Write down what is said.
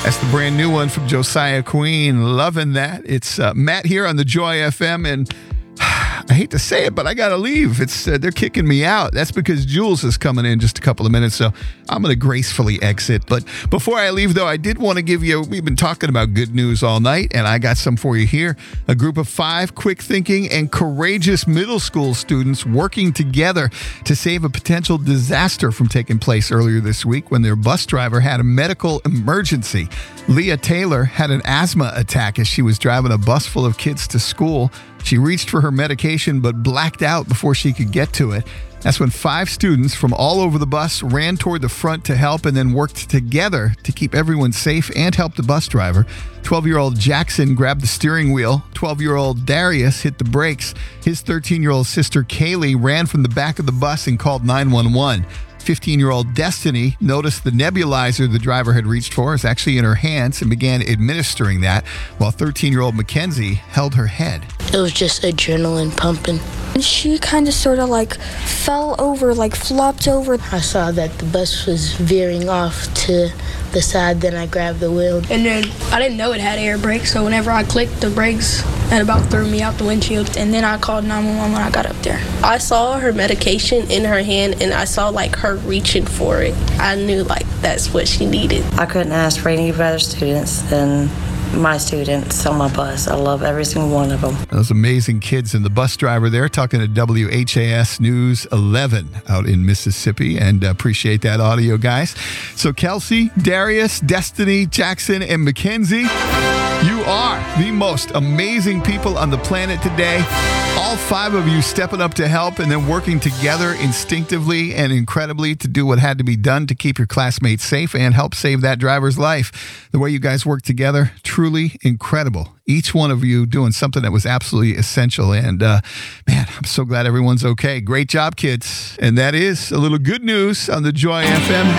That's the brand new one from Josiah Queen. Loving that. It's Matt here on the Joy FM, and I hate to say it, but I got to leave. They're kicking me out. That's because Jules is coming in just a couple of minutes, so I'm going to gracefully exit. But before I leave, though, I did want to give you, we've been talking about good news all night, and I got some for you here. A group of 5 quick-thinking and courageous middle school students working together to save a potential disaster from taking place earlier this week when their bus driver had a medical emergency. Leah Taylor had an asthma attack as she was driving a bus full of kids to school. She reached for her medication but blacked out before she could get to it. That's when 5 students from all over the bus ran toward the front to help and then worked together to keep everyone safe and help the bus driver. 12-year-old Jackson grabbed the steering wheel. 12-year-old Darius hit the brakes. His 13-year-old sister Kaylee ran from the back of the bus and called 911. 15-year-old Destiny noticed the nebulizer the driver had reached for is actually in her hands and began administering that, while 13-year-old Mackenzie held her head. It was just adrenaline pumping. She kind of sort of like fell over, like flopped over. I saw that the bus was veering off to the side, then I grabbed the wheel. And then I didn't know it had air brakes, so whenever I clicked the brakes, it about threw me out the windshield. And then I called 911 when I got up there. I saw her medication in her hand, and I saw like her reaching for it. I knew like that's what she needed. I couldn't ask for any better students than my students on my bus. I love every single one of them. Those amazing kids and the bus driver there talking to WHAS News 11 out in Mississippi, and appreciate that audio, guys. So Kelsey, Darius, Destiny, Jackson, and Mackenzie, you are the most amazing people on the planet today. All 5 of you stepping up to help and then working together instinctively and incredibly to do what had to be done to keep your classmates safe and help save that driver's life. The way you guys worked together, truly incredible. Each one of you doing something that was absolutely essential. And man, I'm so glad everyone's okay. Great job, kids. And that is a little good news on the Joy FM.